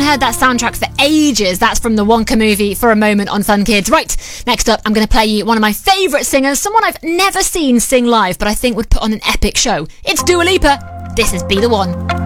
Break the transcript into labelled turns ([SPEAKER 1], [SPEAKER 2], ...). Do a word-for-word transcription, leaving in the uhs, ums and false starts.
[SPEAKER 1] haven't heard that soundtrack for ages. That's from the Wonka movie, For a Moment on Fun Kids. Right, next up, I'm going to play you one of my favourite singers, someone I've never seen sing live, but I think would put on an epic show. It's Dua Lipa. This is Be The One.